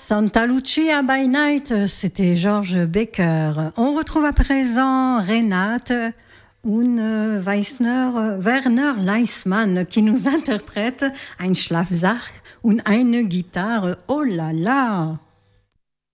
Santa Lucia by Night, c'était George Baker. On retrouve à présent Renate Werner Leismann qui nous interprète ein Schlafsack und eine Gitarre. Oh là là!